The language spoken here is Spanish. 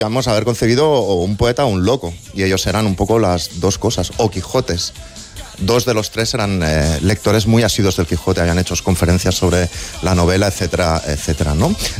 Vamos a haber concebido un poeta o un loco, y ellos eran un poco las dos cosas, o Quijotes. 2 de los 3 eran lectores muy asiduos del Quijote, habían hecho conferencias sobre la novela, etcétera, etcétera, ¿no?